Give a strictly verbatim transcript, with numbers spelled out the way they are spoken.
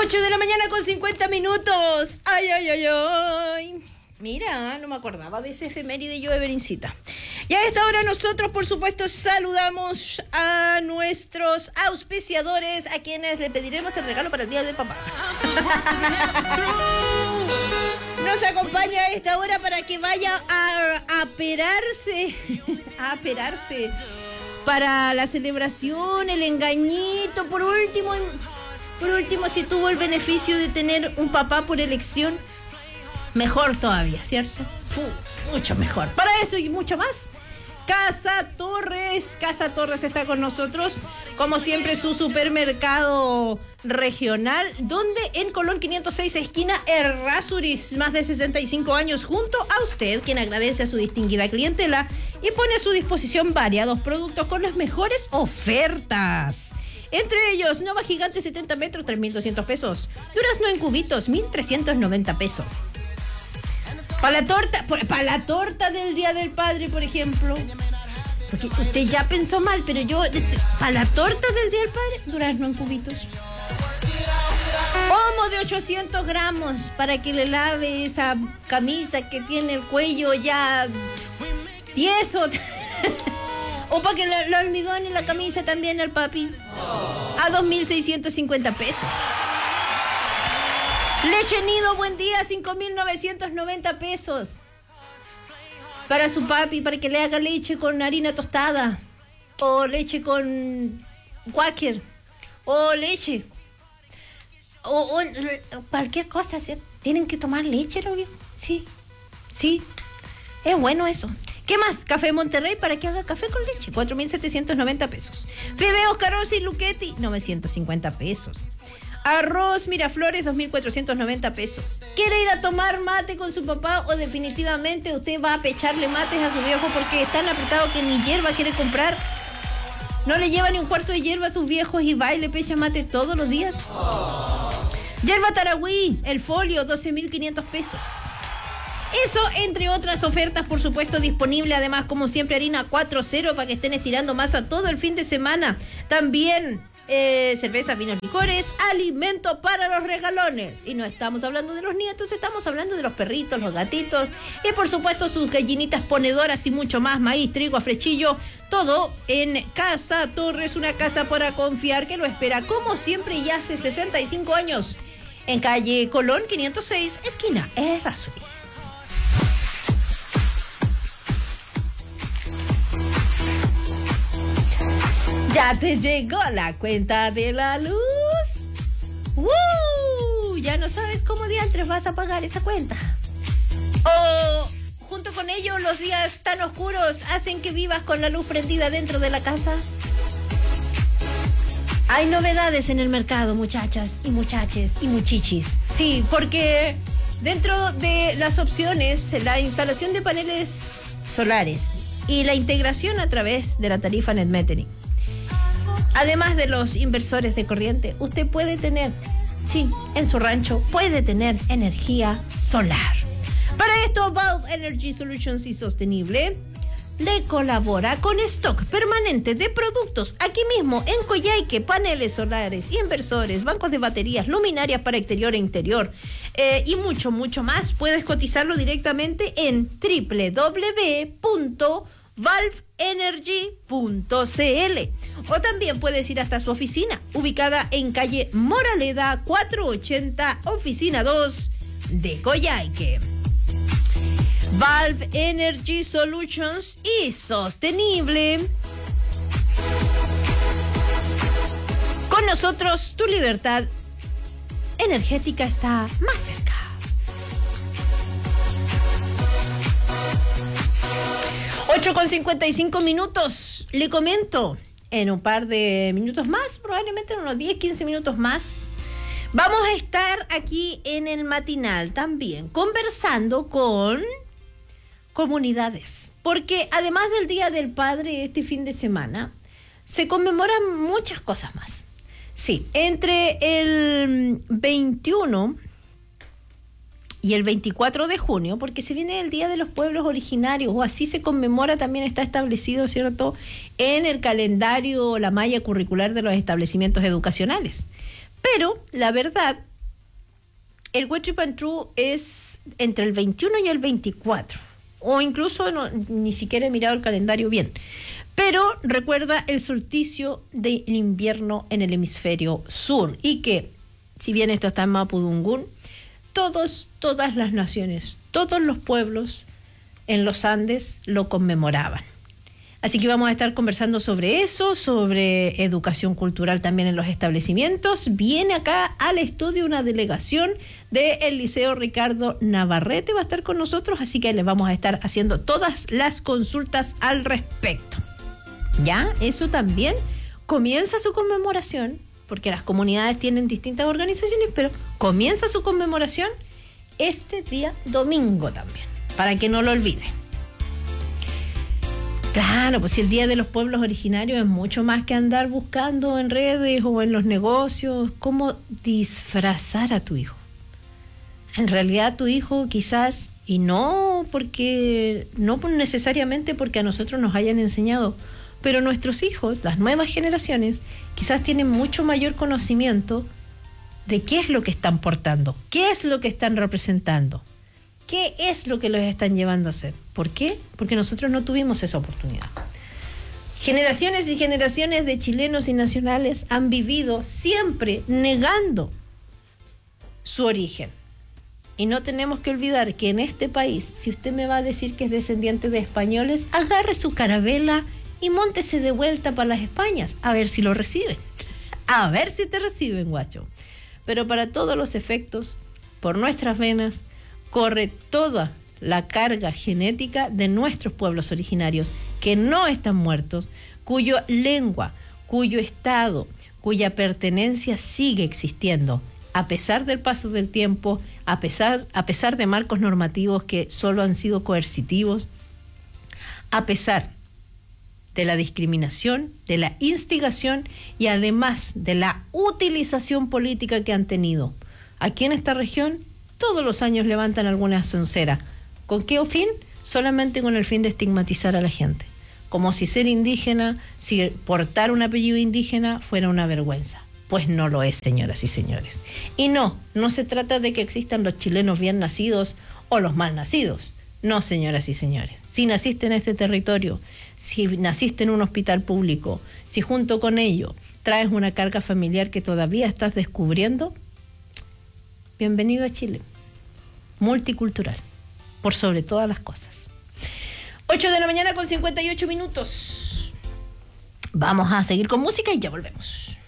ocho de la mañana con cincuenta minutos. Ay, ay, ay, ay. Mira, no me acordaba de ese efeméride yo, Everincita. Y a esta hora nosotros, por supuesto, saludamos a nuestros auspiciadores, a quienes le pediremos el regalo para el Día del Papá. Nos acompaña a esta hora para que vaya a, a aperarse, a aperarse para la celebración, el engañito, por último, por último, si tuvo el beneficio de tener un papá por elección, mejor todavía, ¿cierto? Uh, mucho mejor. Para eso y mucho más, Casa Torres. Casa Torres está con nosotros, como siempre, su supermercado regional, donde en Colón quinientos seis, esquina Errázuriz, más de sesenta y cinco años, junto a usted, quien agradece a su distinguida clientela y pone a su disposición variados productos con las mejores ofertas. Entre ellos, Nova Gigante setenta metros, tres mil doscientos pesos. Durazno en cubitos, mil trescientos noventa pesos. Para la torta, para la torta del Día del Padre, por ejemplo. Porque usted ya pensó mal, pero yo, para la torta del Día del Padre, durazno en cubitos. Omo de ochocientos gramos para que le lave esa camisa que tiene el cuello ya tieso. O para que le, le almidone la camisa también al papi. A dos mil seiscientos cincuenta pesos. Leche Nido, buen día, cinco mil novecientos noventa pesos. Para su papi, para que le haga leche con harina tostada. O leche con Quaker. O leche. O, o cualquier cosa, ¿sí? Tienen que tomar leche, ¿lo vio? Sí, sí. Es bueno eso. ¿Qué más? Café Monterrey para que haga café con leche, cuatro mil setecientos noventa pesos. Fideos Carosi Luchetti, novecientos cincuenta pesos. Arroz Miraflores, dos mil cuatrocientos noventa pesos. ¿Quiere ir a tomar mate con su papá o definitivamente usted va a pecharle mates a su viejo porque es tan apretado que ni hierba quiere comprar? ¿No le lleva ni un cuarto de hierba a sus viejos y va y le pecha mate todos los días? Hierba Taragüí, el folio, doce mil quinientos pesos. Eso, entre otras ofertas, por supuesto, disponible. Además, como siempre, harina cuatro cero para que estén estirando masa todo el fin de semana. También eh, cervezas, vinos, licores, alimento para los regalones. Y no estamos hablando de los nietos, estamos hablando de los perritos, los gatitos y, por supuesto, sus gallinitas ponedoras y mucho más. Maíz, trigo, afrechillo, todo en Casa Torres, una casa para confiar que lo espera, como siempre, y hace sesenta y cinco años. En calle Colón quinientos seis, esquina Errázuriz. ¿Ya te llegó la cuenta de la luz? ¡Uh! ¿Ya no sabes cómo diantres vas a pagar esa cuenta? O junto con ello, los días tan oscuros hacen que vivas con la luz prendida dentro de la casa. Hay novedades en el mercado, muchachas y muchaches y muchichis. Sí, porque dentro de las opciones, la instalación de paneles solares y la integración a través de la tarifa Net Metering. Además de los inversores de corriente, usted puede tener, sí, en su rancho, puede tener energía solar. Para esto, Valve Energy Solutions y Sostenible le colabora con stock permanente de productos aquí mismo en Coyhaique: paneles solares, inversores, bancos de baterías, luminarias para exterior e interior eh, y mucho, mucho más. Puedes cotizarlo directamente en doble u doble u doble u punto valve energy punto c l o también puedes ir hasta su oficina, ubicada en calle Moraleda cuatrocientos ochenta, oficina dos de Coyhaique. Valve Energy Solutions y Sostenible. Con nosotros, tu libertad energética está más cerca. ocho con cincuenta y cinco minutos. Le comento, en un par de minutos más, probablemente en unos diez, quince minutos más, vamos a estar aquí en el matinal también conversando con comunidades, porque además del Día del Padre este fin de semana se conmemoran muchas cosas más. Sí, entre el veintiuno y el veinticuatro de junio, porque se viene el Día de los Pueblos Originarios, o así se conmemora, también está establecido, ¿cierto?, en el calendario, la malla curricular de los establecimientos educacionales. Pero la verdad el Huetripantru es entre el veintiuno y el veinticuatro, o incluso no, ni siquiera he mirado el calendario bien, pero recuerda el solsticio del invierno en el hemisferio sur, y que, si bien esto está en Mapudungún, todos, todas las naciones, todos los pueblos en los Andes lo conmemoraban. Así que vamos a estar conversando sobre eso, sobre educación cultural también en los establecimientos. Viene acá al estudio una delegación del Liceo Ricardo Navarrete, va a estar con nosotros, así que les vamos a estar haciendo todas las consultas al respecto. Ya, eso también comienza su conmemoración, porque las comunidades tienen distintas organizaciones, pero comienza su conmemoración este día domingo también, para que no lo olvide. Claro, pues si el Día de los Pueblos Originarios es mucho más que andar buscando en redes o en los negocios cómo disfrazar a tu hijo. En realidad tu hijo quizás, y no porque, no necesariamente porque a nosotros nos hayan enseñado, pero nuestros hijos, las nuevas generaciones, quizás tienen mucho mayor conocimiento de qué es lo que están portando, qué es lo que están representando, qué es lo que los están llevando a hacer. ¿Por qué? Porque nosotros no tuvimos esa oportunidad. Generaciones y generaciones de chilenos y nacionales han vivido siempre negando su origen. Y no tenemos que olvidar que en este país, si usted me va a decir que es descendiente de españoles, agarre su carabela y móntese de vuelta para las Españas, a ver si lo reciben. A ver si te reciben, guacho. Pero para todos los efectos, por nuestras venas, corre toda la carga genética de nuestros pueblos originarios, que no están muertos, cuya lengua, cuyo estado, cuya pertenencia sigue existiendo, a pesar del paso del tiempo, a pesar, a pesar de marcos normativos que solo han sido coercitivos, a pesar de la discriminación, de la instigación y además de la utilización política que han tenido. Aquí en esta región todos los años levantan alguna soncera. ¿Con qué fin? Solamente con el fin de estigmatizar a la gente. Como si ser indígena, si portar un apellido indígena fuera una vergüenza. Pues no lo es, señoras y señores. Y no, no se trata de que existan los chilenos bien nacidos o los mal nacidos. No, señoras y señores. Si naciste en este territorio, si naciste en un hospital público, si junto con ello traes una carga familiar que todavía estás descubriendo, bienvenido a Chile. Multicultural, por sobre todas las cosas. ocho de la mañana con cincuenta y ocho minutos. Vamos a seguir con música y ya volvemos.